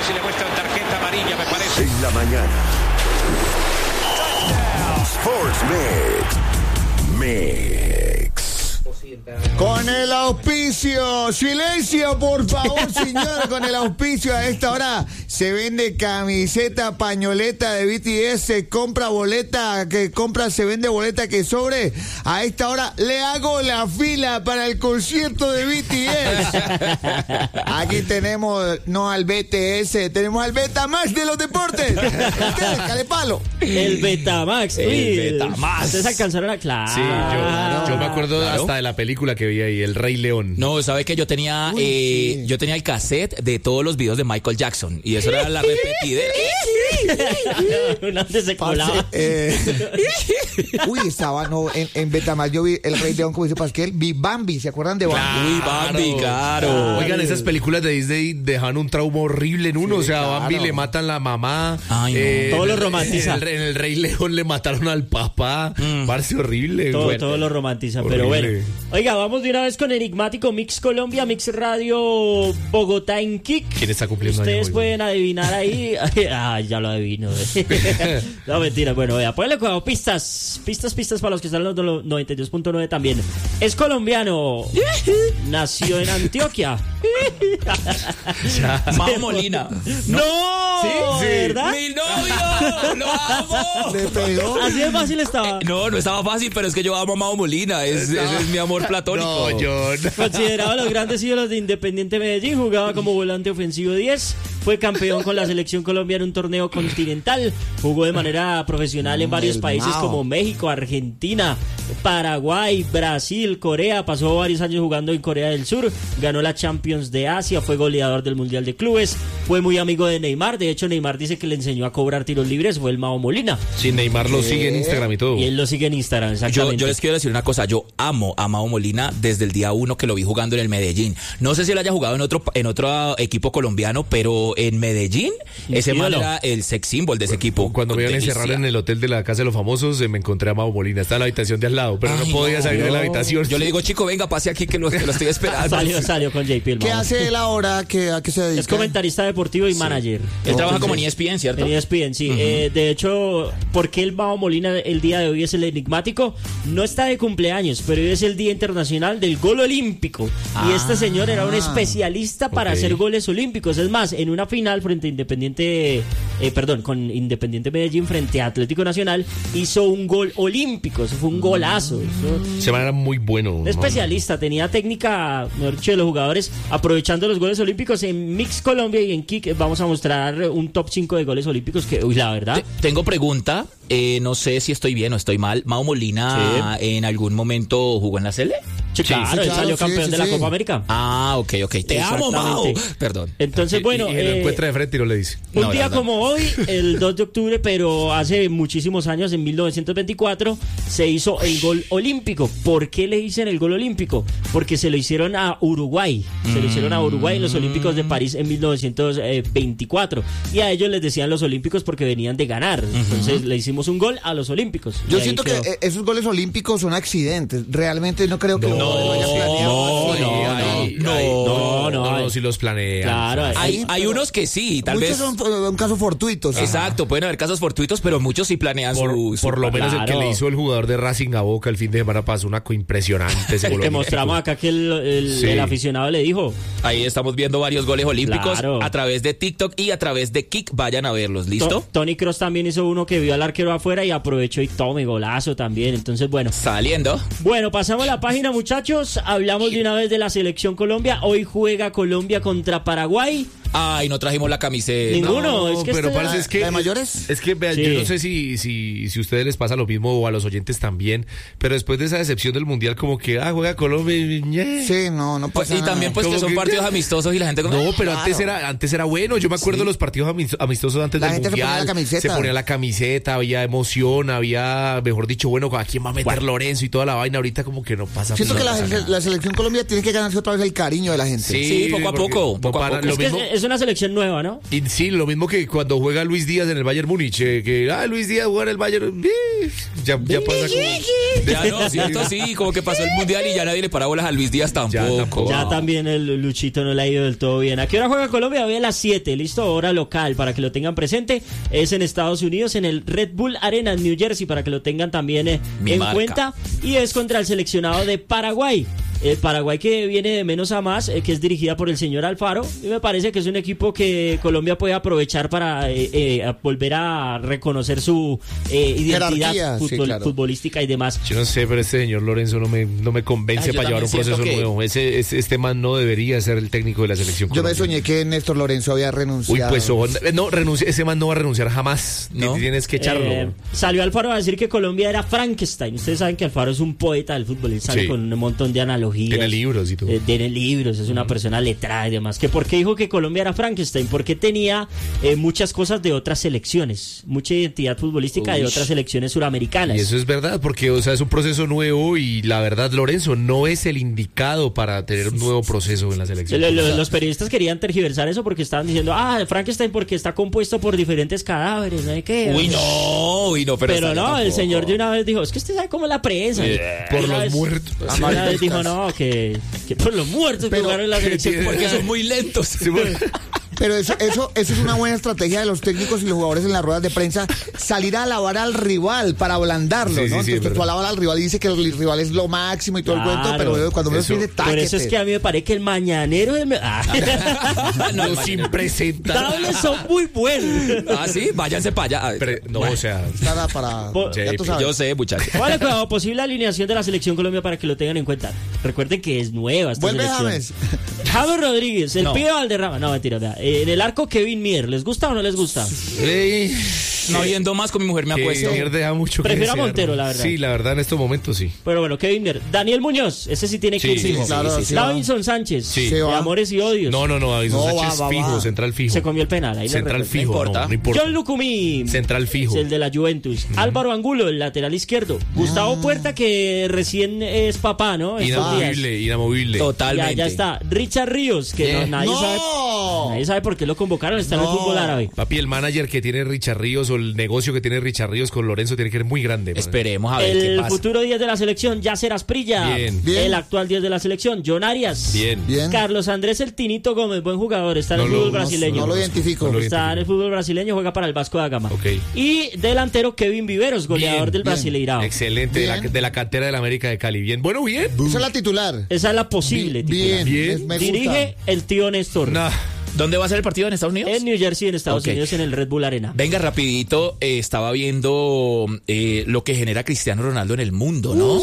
y le muestran tarjeta amarilla, me parece. En la mañana. Sports Mix. Con el auspicio, silencio por favor señor, con el auspicio a esta hora se vende camiseta, pañoleta de BTS, se compra boleta, se vende boleta que sobre, a esta hora le hago la fila para el concierto de BTS. Aquí tenemos, no al BTS, tenemos al Betamax de los deportes. Ustedes, calepalo. El Betamax. El Betamax. Ustedes alcanzaron a... Claro. Sí, yo me acuerdo hasta de la película que vi ahí, El Rey León. No, ¿sabe qué? Yo tenía el cassette de todos los videos de Michael Jackson. Y eso era la repetidera. ¿Dónde se colaba? Uy, estaba en Betamax. Yo vi El Rey León, como dice Pasquel. Vi Bambi, ¿se acuerdan de Bambi? Uy, Bambi, claro. Oigan, esas películas de Disney dejan un trauma horrible en uno. Sí, o sea, a claro. Bambi le matan la mamá. Ay, no. Todo lo romantiza. En el Rey León le mataron al papá. Parece horrible. Todo lo romantiza, Horrible. pero bueno. Oiga, vamos de una vez con Enigmático Mix Colombia, Mix Radio Bogotá en Kick. ¿Quién está cumpliendo Ustedes año hoy? pueden adivinar ahí. Ya lo adivino. No, mentira. Bueno, vea, ponle cuidado. Pistas para los que están en los 92.9 también. Es colombiano. Nació en Antioquia. Mao Molina. ¡No! Sí. ¿Verdad? ¡Mi novio! ¡Lo amo! Le pegó. Así de fácil estaba. No estaba fácil, pero es que yo amo a Mao Molina. Ese es mi amor platónico. No, John. Considerado los grandes ídolos de Independiente Medellín, jugaba como volante ofensivo 10, fue campeón con la selección colombiana en un torneo continental, jugó de manera profesional en varios países como México, Argentina, Paraguay, Brasil, Corea, pasó varios años jugando en Corea del Sur, ganó la Champions de Asia, fue goleador del Mundial de Clubes, fue muy amigo de Neymar, de hecho Neymar dice que le enseñó a cobrar tiros libres, fue el Mao Molina. Sí, Neymar lo sigue en Instagram y todo. Y él lo sigue en Instagram, exactamente. Yo les quiero decir una cosa, yo amo a Mao Molina desde el día 1 que lo vi jugando en el Medellín. No sé si él haya jugado en otro equipo colombiano, pero en Medellín, ese man era el sex symbol de ese equipo. Cuando me iban a encerrar en el hotel de la Casa de los Famosos, me encontré a Mao Molina. Está en la habitación de al lado, pero no podía salir de la habitación. Yo le digo, chico, venga, pase aquí que lo estoy esperando. Salió con JP el ¿Qué Mao. hace él ahora? ¿A qué se dedica? Es comentarista deportivo y manager. Él trabaja como en ESPN, ¿cierto? En ESPN, sí. De hecho, ¿por qué el Mao Molina el día de hoy es el enigmático? No está de cumpleaños, pero hoy es el Día Internacional del Gol Olímpico. Y este señor era un especialista para hacer goles olímpicos. Es más, en una final frente a con Independiente Medellín frente a Atlético Nacional, hizo un gol olímpico. Eso fue un golazo. Se man era muy bueno. Un especialista, tenía técnica, mejor dicho, de los jugadores aprovechando los goles olímpicos. En Mix Colombia y en Kick vamos a mostrar un top 5 de goles olímpicos que, la verdad. Tengo pregunta, no sé si estoy bien o estoy mal. ¿Mao Molina en algún momento jugó en la Sele? Sí, claro, él salió campeón de la Copa América. Ah, ok. Te amo, Mao. Perdón. Entonces, bueno. Y lo encuentra de frente y no le dice. Un día como hoy, el 2 de octubre, pero hace muchísimos años, en 1924, se hizo el gol olímpico. ¿Por qué le dicen el gol olímpico? Porque se lo hicieron a Uruguay. Se lo hicieron a Uruguay en los Olímpicos de París en 1924. Y a ellos les decían los Olímpicos porque venían de ganar. Entonces le hicimos un gol a los Olímpicos. Yo siento que esos goles olímpicos son accidentes. Realmente no creo que lo haya planeado. No, si los planea. Claro, hay unos que sí, tal muchos vez. son un caso fortuitos. Exacto, pueden haber casos fortuitos, pero muchos sí planean Por lo menos el que Claro. le hizo el jugador de Racing a Boca el fin de semana pasó una impresionante. ese gol que olímpico. mostramos acá que el aficionado le dijo. Ahí estamos viendo varios goles olímpicos Claro. a través de TikTok y a través de Kick. Vayan a verlos, ¿listo? Tony Kroos también hizo uno que vio al arquero afuera y aprovechó y tome golazo también. Entonces, bueno. Saliendo. Bueno, pasamos la página, muchachos. Hablamos de una vez de la selección Colombia. Hoy juega Colombia contra Paraguay. Ay, no trajimos la camiseta. Ninguno. No, es que pero este- parece es que ¿La de mayores? Es que vean, Sí. yo no sé si a ustedes les pasa lo mismo o a los oyentes también, pero después de esa decepción del mundial como que juega Colombia y ñe. Sí, no Pues, pasa y también pues que Como son que- partidos amistosos y la gente como... No, pero Claro. antes era bueno. Yo me acuerdo de los partidos amistosos antes La del gente se ponía mundial. la camiseta. Se ponía la camiseta, había emoción, había, mejor dicho, bueno, ¿a quién va a meter Lorenzo y toda la vaina? Ahorita como que no pasa. Siento no que pasa nada. la selección Colombia tiene que ganarse otra vez el cariño de la gente. Sí, poco a porque poco, no poco a para- poco. Lo Es que mismo, eso es una selección nueva, ¿no? Y sí, lo mismo que cuando juega Luis Díaz en el Bayern Múnich, Luis Díaz juega en el Bayern, ya pasa como... Ya no, ¿cierto? Sí, como que pasó el Mundial y ya nadie le para bolas a Luis Díaz tampoco. Ya también el Luchito no le ha ido del todo bien. ¿A qué hora juega Colombia? Hoy a las 7, listo, hora local, para que lo tengan presente. Es en Estados Unidos, en el Red Bull Arena, en New Jersey, para que lo tengan también en cuenta. Y es contra el seleccionado de Paraguay. El Paraguay que viene de menos a más, que es dirigida por el señor Alfaro, y me parece que es un equipo que Colombia puede aprovechar para volver a reconocer su identidad futbolística y demás. Yo no sé, pero este señor Lorenzo no me convence para llevar un proceso nuevo. Este man no debería ser el técnico de la selección Colombia. Yo me soñé que Néstor Lorenzo había renunciado. Ese man no va a renunciar jamás. ¿No? Tienes que echarlo. Salió Alfaro a decir que Colombia era Frankenstein. Ustedes saben que Alfaro es un poeta del fútbol, él sale con un montón de analogías. Tiene libros y todo. Tiene libros, es una persona letrada y demás. ¿Que por qué dijo que Colombia era Frankenstein? Porque tenía muchas cosas de otras selecciones, mucha identidad futbolística de otras selecciones suramericanas. Y eso es verdad, porque es un proceso nuevo y la verdad, Lorenzo, no es el indicado para tener un nuevo proceso en la selección. Los periodistas querían tergiversar eso porque estaban diciendo, Frankenstein porque está compuesto por diferentes cadáveres, ¿no hay qué? Uy, no, pero no, el señor de una vez dijo, es que usted sabe cómo es la prensa. Por los muertos. Una vez dijo, no, que por los muertos que jugaron en la selección porque son muy lentos. Sí, pero eso es una buena estrategia de los técnicos y los jugadores en las ruedas de prensa, salir a alabar al rival para ablandarlo, ¿no? Entonces tú alabas al rival y dices que el rival es lo máximo y todo el cuento, pero cuando me pide táquete. Por eso es que a mí me parece que el mañanero los impresentables son muy buenos. Sí, váyanse para allá. Yo sé, muchachos. Vale, pero posible alineación de la selección Colombia para que lo tengan en cuenta. Recuerden que es nueva esta selección. James Rodríguez, el pibe Valderrama. No, mentira, en el arco Kevin Mier, ¿les gusta o no les gusta? No viendo más con mi mujer me acuesto. Mier deja mucho que prefiero a desear, Montero, la verdad. Sí, la verdad en estos momentos sí. Pero bueno, Kevin Mier. Daniel Muñoz, ese sí tiene que ir fijo. Davinson Sánchez, de Amores y Odios. No, Davinson Sánchez fijo, central fijo. Se comió el penal, ahí central fijo, no importa. John Lucumí, central fijo. Es el de la Juventus. Álvaro Angulo, el lateral izquierdo. Gustavo Puerta, que recién es papá, ¿no? Inamovible. Totalmente. Ya está. Richard Ríos, que nadie sabe por qué lo convocaron, está en el fútbol árabe. Papi, el manager que tiene Richard Ríos o el negocio que tiene Richard Ríos con Lorenzo tiene que ser muy grande. Esperemos a ver qué pasa. El futuro 10 de la selección, Yasser Asprilla. Bien. El actual 10 de la selección, John Arias. Bien. Carlos Andrés el Tinito Gómez, buen jugador, está en el fútbol brasileño. No lo identifico. Está en el fútbol brasileño, juega para el Vasco da Gama. Okay. Y delantero Kevin Viveros, goleador del Brasileirao. Excelente, de la cantera del América de Cali. Bien. Bueno, bien. Esa es la titular. Esa es la posible titular. Bien. Me dirige gusta. el tío Néstor. ¿Dónde va a ser el partido? ¿En Estados Unidos? En New Jersey, en Estados Unidos, en el Red Bull Arena. Venga, rapidito, estaba viendo lo que genera Cristiano Ronaldo en el mundo, ¿no?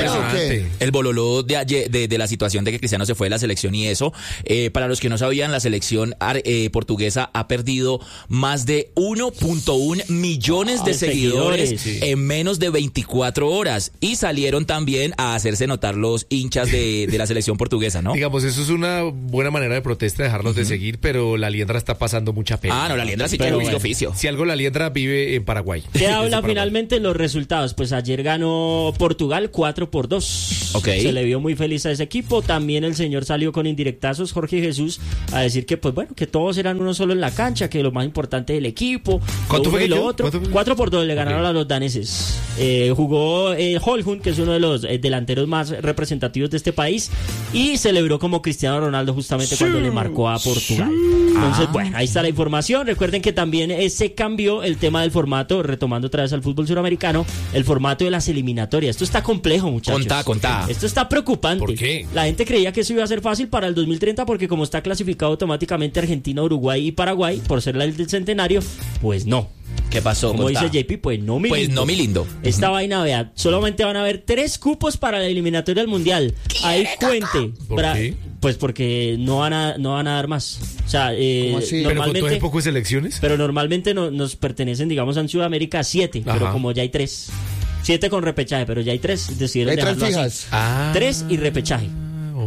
El bololó de la situación de que Cristiano se fue de la selección y eso. Para los que no sabían, la selección portuguesa ha perdido más de 1.1 millones de seguidores en menos de 24 horas. Y salieron también a hacerse notar los hinchas de la selección portuguesa, ¿no? Digamos, eso es una buena manera de protesta, dejarlos de seguir, pero la Liendra está pasando mucha pena. No, la Liendra sí tiene un oficio. Si algo, la Liendra vive en Paraguay. ¿Qué habla finalmente los resultados? Pues ayer ganó Portugal 4-2. Se le vio muy feliz a ese equipo. También el señor salió con indirectazos, Jorge Jesús, a decir que pues bueno, que todos eran uno solo en la cancha, que lo más importante del equipo. ¿Cuánto fue? Y lo otro. 4-2 le ganaron a los daneses. Jugó Holhund, que es uno de los delanteros más representativos de este país, y celebró como Cristiano Ronaldo justamente cuando le marcó a Portugal. Entonces, bueno, ahí está la información. Recuerden que también se cambió el tema del formato, retomando otra vez al fútbol suramericano, el formato de las eliminatorias. Esto está complejo, muchachos. Contá. Esto está preocupante. ¿Por qué? La gente creía que eso iba a ser fácil para el 2030 porque como está clasificado automáticamente Argentina, Uruguay y Paraguay por ser el del centenario, pues no. ¿Qué pasó? Como dice JP, pues no, mi lindo. Esta vaina, vea, solamente van a haber 3 cupos para la eliminatoria del Mundial. Ahí cuente. ¿Por qué? Pues porque no van a dar más. O sea, normalmente... ¿Pero pocas elecciones? Pero normalmente nos pertenecen, digamos, en Sudamérica 7, pero como ya hay 3. 7 con repechaje, pero ya hay 3. Decidieron ¿Hay 3 dejarlo fijas? así. 3 y repechaje.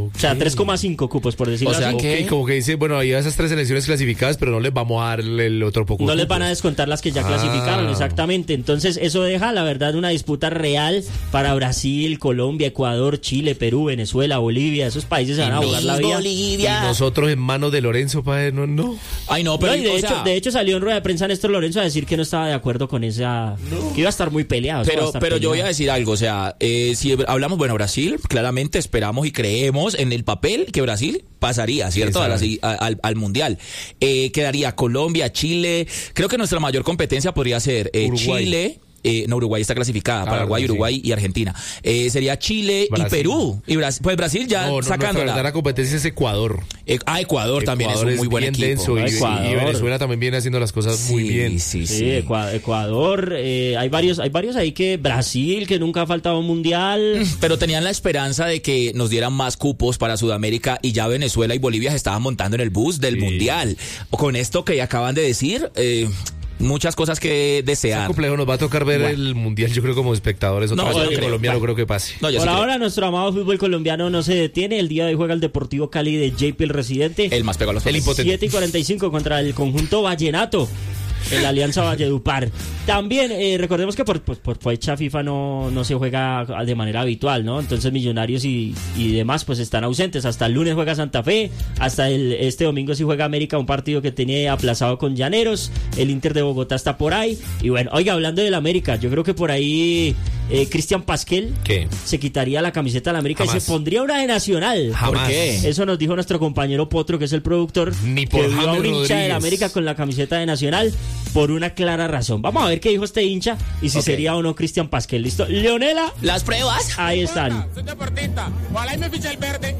O sea, 3,5 cupos, por decirlo así. Okay, como que dice, bueno, hay esas 3 selecciones clasificadas, pero no les vamos a dar el otro poco. No les van a descontar las que ya clasificaron, exactamente. Entonces, eso deja, la verdad, una disputa real para Brasil, Colombia, Ecuador, Chile, Perú, Venezuela, Bolivia. Esos países se van a jugar la vida. Bolivia. Y nosotros en manos de Lorenzo, padre, no. Ay, no, pero... No, de hecho, salió en rueda de prensa Néstor Lorenzo a decir que no estaba de acuerdo con esa... Que iba a estar muy peleado. Pero yo voy a decir algo, o sea, si hablamos, bueno, Brasil, claramente esperamos y creemos en el papel que Brasil pasaría, ¿cierto? Al Mundial. Quedaría Colombia, Chile, creo que nuestra mayor competencia podría ser Chile... no, Uruguay está clasificada, Paraguay, Uruguay y Argentina. Sería Chile Brasil. Y Perú. Y pues Brasil ya sacando. La verdadera competencia es Ecuador. Ecuador también es un muy buen equipo. Denso, y Venezuela también viene haciendo las cosas muy bien. Sí. Ecuador, hay varios ahí que Brasil, que nunca ha faltado un mundial. Pero tenían la esperanza de que nos dieran más cupos para Sudamérica y ya Venezuela y Bolivia se estaban montando en el bus del mundial. Con esto que acaban de decir... muchas cosas que desear. Es complejo, nos va a tocar ver el mundial, yo creo, como espectadores. Colombia no creo que pase. Por ahora, nuestro amado fútbol colombiano no se detiene. El día de hoy juega el Deportivo Cali de JP el Residente. El más pegado a los palos. 7:45 contra el conjunto Vallenato. En la Alianza Valledupar. También recordemos que por fecha FIFA no se juega de manera habitual, ¿no? Entonces Millonarios y demás pues están ausentes. Hasta el lunes juega Santa Fe, hasta este domingo sí juega América, un partido que tenía aplazado con Llaneros. El Inter de Bogotá está por ahí. Y bueno, oiga, hablando del América, yo creo que por ahí Cristian Pasquel se quitaría la camiseta de la América. Jamás. Y se pondría una de Nacional. Jamás. ¿Por qué? Eso nos dijo nuestro compañero Potro, que es el productor. Ni por que vio a un James hincha de la Rodríguez. América con la camiseta de Nacional por una clara razón. Vamos a ver qué dijo este hincha y si sería o no Cristian Pasquel. ¿Listo? Leonela. Las pruebas. Ahí están. Soy deportista. Ojalá y me ficha el verde.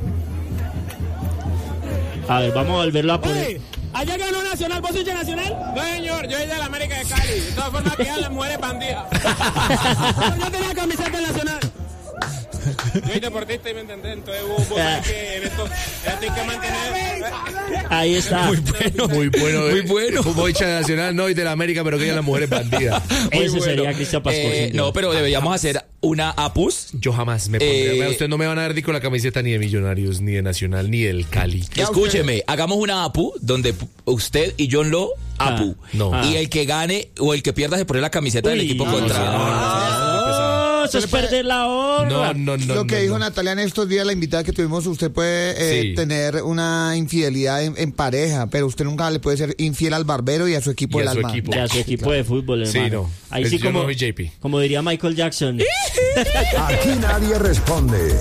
A ver, vamos a volverlo a poner. ¿Allá ganó Nacional? ¿Vos hincha Nacional? No, señor, yo soy de la América de Cali. De todas formas, que las mujeres bandidas. Yo tenía camiseta Nacional. Yo soy deportista y me entendés, entonces vos sabés que en esto hay que mantener. Ahí está. Muy bueno. Muy bueno. Como hincha nacional, no, y de la América, pero que ella las mujeres bandidas. Ese sería Cristian Pascual. No, pero deberíamos hacer una APUS. Yo jamás me pondría. Usted no me van a dar ni con la camiseta ni de Millonarios, ni de Nacional, ni del Cali. Escúcheme, hagamos una APU donde usted y John Lo APU. Y el que gane o el que pierda se pone la camiseta del equipo contra. Eso es perder la honra. No. Lo que dijo Natalia en estos días, la invitada que tuvimos, usted puede tener una infidelidad en pareja, pero usted nunca le puede ser infiel al barbero y a su equipo del alma. Y a su equipo de fútbol, hermano. Sí, no. Ahí sí, yo no soy JP. Como diría Michael Jackson. Aquí nadie responde.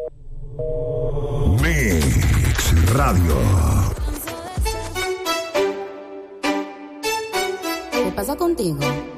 Mix Radio. ¿Qué pasa contigo?